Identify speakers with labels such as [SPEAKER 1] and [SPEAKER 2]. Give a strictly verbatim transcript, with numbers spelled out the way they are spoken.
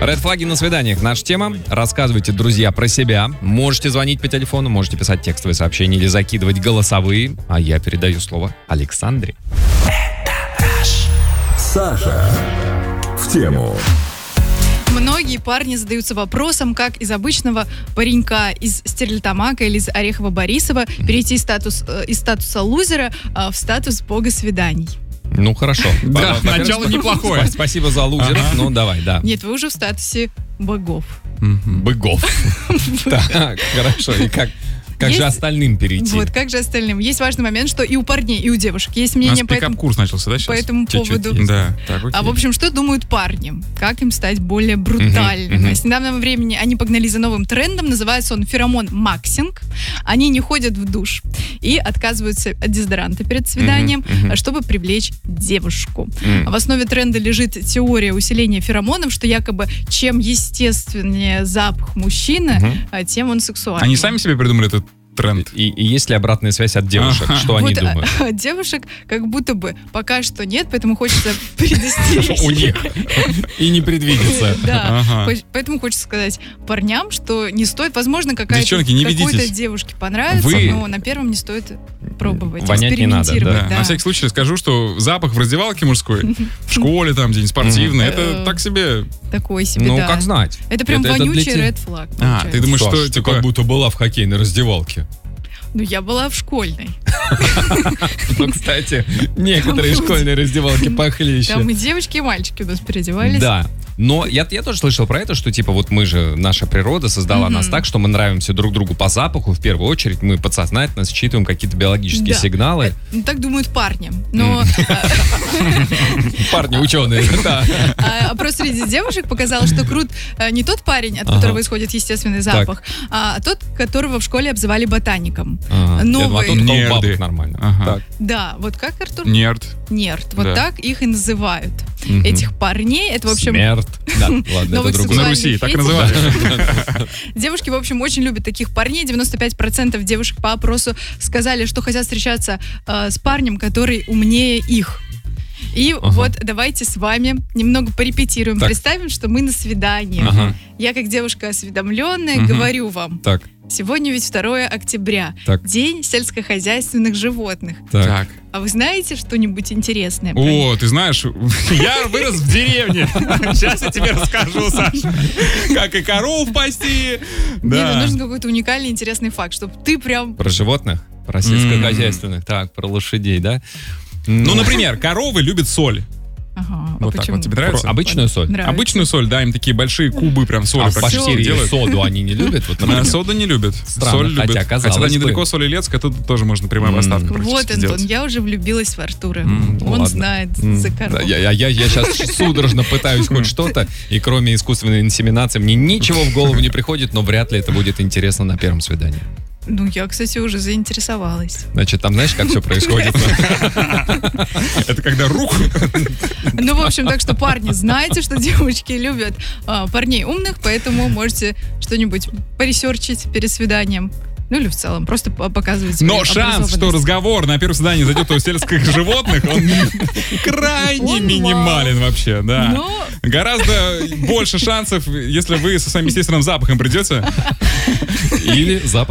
[SPEAKER 1] Ред-флаги на свиданиях. Наша тема. Рассказывайте, друзья, про себя. Можете звонить по телефону, можете писать текстовые сообщения или закидывать голосовые. А я передаю слово Александре.
[SPEAKER 2] Саша в тему.
[SPEAKER 3] Многие парни задаются вопросом, как из обычного паренька из Стерлитамака или из Орехово-Борисова перейти из, статус, э, из статуса лузера э, в статус бога свиданий.
[SPEAKER 1] Ну, хорошо.
[SPEAKER 4] Да, начало неплохое.
[SPEAKER 1] Спасибо за лузеров. Ну, давай, да.
[SPEAKER 3] Нет, вы уже в статусе богов.
[SPEAKER 1] Богов. Так, хорошо. И как? Как
[SPEAKER 3] Есть-
[SPEAKER 1] же остальным перейти?
[SPEAKER 3] Вот, как же остальным? Есть важный момент, что и у парней, и у девушек есть
[SPEAKER 4] У нас
[SPEAKER 3] мнение по этому,
[SPEAKER 4] пикап-курс начался, да, сейчас?
[SPEAKER 3] по этому
[SPEAKER 1] Чуть-чуть
[SPEAKER 3] поводу.
[SPEAKER 1] есть.
[SPEAKER 4] Да, так, окей.
[SPEAKER 3] А в общем, что думают парни? Как им стать более брутальными?
[SPEAKER 1] Мгм, мгм.
[SPEAKER 3] С недавнего времени они погнали за новым трендом, называется он феромон максинг. Они не ходят в душ и отказываются от дезодоранта перед свиданием,
[SPEAKER 1] Мгм, мгм.
[SPEAKER 3] чтобы привлечь девушку.
[SPEAKER 1] М.
[SPEAKER 3] В основе тренда лежит теория усиления феромонов, что якобы чем естественнее запах мужчины,
[SPEAKER 1] Мгм.
[SPEAKER 3] а, тем он сексуальнее.
[SPEAKER 4] Они сами себе придумали этот тренд?
[SPEAKER 1] И, и есть ли обратная связь от девушек?
[SPEAKER 4] Ага.
[SPEAKER 1] Что они
[SPEAKER 3] Вот, а,
[SPEAKER 1] думают?
[SPEAKER 3] а, девушек как будто бы пока что нет, поэтому хочется предостеречь.
[SPEAKER 1] У них. И не предвидится.
[SPEAKER 3] Да,
[SPEAKER 4] Ага.
[SPEAKER 3] По- поэтому хочется сказать парням, что не стоит, возможно, какая-то
[SPEAKER 4] Девчонки, не
[SPEAKER 3] какой-то
[SPEAKER 4] ведитесь.
[SPEAKER 3] девушке понравится,
[SPEAKER 1] Вы-
[SPEAKER 3] но на первом не стоит пробовать,
[SPEAKER 1] Вонять не надо,
[SPEAKER 3] экспериментировать.
[SPEAKER 4] Да. На всякий случай скажу, что запах в раздевалке мужской, в школе там где-нибудь спортивный,
[SPEAKER 3] Мгм.
[SPEAKER 4] это так себе.
[SPEAKER 3] Такой себе,
[SPEAKER 1] Ну,
[SPEAKER 3] да.
[SPEAKER 1] как знать.
[SPEAKER 3] Это прям
[SPEAKER 1] Это- это для
[SPEAKER 3] вонючий
[SPEAKER 1] тебя.
[SPEAKER 3] ред флаг.
[SPEAKER 4] А, ты думаешь,
[SPEAKER 1] Саш,
[SPEAKER 4] что
[SPEAKER 1] ты
[SPEAKER 4] типа...
[SPEAKER 1] как будто была в хоккейной раздевалке.
[SPEAKER 3] Ну, я была в школьной.
[SPEAKER 1] Ну, кстати, некоторые школьные раздевалки похлеще.
[SPEAKER 3] Там и девочки, и мальчики у нас переодевались.
[SPEAKER 1] Да. Но я, я тоже слышал про это, что типа вот мы же, наша природа создала
[SPEAKER 3] Мгм.
[SPEAKER 1] нас так, что мы нравимся друг другу по запаху, в первую очередь мы подсознательно считываем какие-то биологические
[SPEAKER 3] Да.
[SPEAKER 1] сигналы.
[SPEAKER 3] Э, Ну, так думают парни. Но
[SPEAKER 1] Парни, ученые. Да.
[SPEAKER 3] а, опрос среди девушек показал, что крут э, не тот парень, от
[SPEAKER 1] Ага.
[SPEAKER 3] которого исходит естественный запах, а тот, которого в школе обзывали ботаником.
[SPEAKER 1] Ага. Я думал, а
[SPEAKER 3] Новые.
[SPEAKER 1] тут у
[SPEAKER 4] Нерды.
[SPEAKER 1] бабок нормально.
[SPEAKER 4] Ага.
[SPEAKER 1] Так.
[SPEAKER 3] Да, вот как, Артур?
[SPEAKER 4] Нерд.
[SPEAKER 3] Нерд. Вот
[SPEAKER 4] Да.
[SPEAKER 3] так их и называют.
[SPEAKER 1] Мгм.
[SPEAKER 3] Этих парней. Это, в общем,
[SPEAKER 1] Смерть. Да, ладно, это
[SPEAKER 3] Новых
[SPEAKER 1] другое.
[SPEAKER 4] На
[SPEAKER 3] сексуальных
[SPEAKER 4] Руси, так и
[SPEAKER 3] фетиш.
[SPEAKER 4] называли.
[SPEAKER 3] Девушки, в общем, очень любят таких парней. девяносто пять процентов девушек по опросу сказали, что хотят встречаться э, с парнем, который умнее их. И
[SPEAKER 1] Ага.
[SPEAKER 3] вот давайте с вами немного порепетируем.
[SPEAKER 1] Так.
[SPEAKER 3] Представим, что мы на свидании.
[SPEAKER 1] Ага.
[SPEAKER 3] Я, как девушка осведомленная,
[SPEAKER 4] Мгм.
[SPEAKER 3] говорю вам.
[SPEAKER 1] Так,
[SPEAKER 3] Сегодня ведь второе октября.
[SPEAKER 1] Так.
[SPEAKER 3] День сельскохозяйственных животных.
[SPEAKER 1] так.
[SPEAKER 4] Так.
[SPEAKER 3] А вы знаете что-нибудь интересное? про них?
[SPEAKER 4] О, ты знаешь, я вырос в деревне. Сейчас я тебе расскажу, Саша. Как и коров пасти.
[SPEAKER 3] Нет, ну,
[SPEAKER 4] Да.
[SPEAKER 3] нужен какой-то уникальный интересный факт, чтобы ты прям...
[SPEAKER 1] Про животных? Про сельскохозяйственных. Так, про лошадей, да?
[SPEAKER 4] Ну, например, коровы любят соль.
[SPEAKER 3] Ага, а
[SPEAKER 4] Вот так
[SPEAKER 3] почему?
[SPEAKER 4] вот. Тебе
[SPEAKER 1] Про
[SPEAKER 4] нравится?
[SPEAKER 1] обычную соль.
[SPEAKER 3] Нравится.
[SPEAKER 4] Обычную соль, да, им такие большие кубы прям соли
[SPEAKER 1] А в
[SPEAKER 4] практически
[SPEAKER 1] Башкирии
[SPEAKER 4] делают.
[SPEAKER 1] соду они не любят? Вот,
[SPEAKER 4] А
[SPEAKER 1] например.
[SPEAKER 4] соду не любят.
[SPEAKER 1] Странно,
[SPEAKER 4] Соль любят.
[SPEAKER 1] хотя, казалось
[SPEAKER 4] Хотя да,
[SPEAKER 1] бы.
[SPEAKER 4] недалеко Соль-Илецк, тут тоже можно прямая
[SPEAKER 1] М.
[SPEAKER 4] поставка
[SPEAKER 3] Вот,
[SPEAKER 4] практически
[SPEAKER 3] Антон,
[SPEAKER 4] сделать.
[SPEAKER 3] я уже влюбилась в Артура.
[SPEAKER 4] М,
[SPEAKER 3] Он
[SPEAKER 1] ладно.
[SPEAKER 3] знает
[SPEAKER 1] М,
[SPEAKER 3] за
[SPEAKER 1] да,
[SPEAKER 3] коров.
[SPEAKER 1] я, я, я, я сейчас судорожно пытаюсь хоть что-то, и кроме искусственной инсеминации мне ничего в голову не приходит, но вряд ли это будет интересно на первом свидании.
[SPEAKER 3] Ну, я, кстати, уже заинтересовалась.
[SPEAKER 1] Значит, там знаешь, как все происходит?
[SPEAKER 4] Это когда руку...
[SPEAKER 3] Ну, в общем, так что, парни, знайте, что девочки любят а, парней умных, поэтому можете что-нибудь поресерчить перед свиданием. Ну, или в целом, просто по- показывать свою
[SPEAKER 4] Но шанс, что
[SPEAKER 3] образованность.
[SPEAKER 4] разговор на первом свидании зайдет у сельских животных, он крайне
[SPEAKER 3] Он
[SPEAKER 4] минимален вообще, да.
[SPEAKER 3] Но
[SPEAKER 4] Гораздо больше шансов, если вы со своим естественным запахом придете.
[SPEAKER 1] Или запах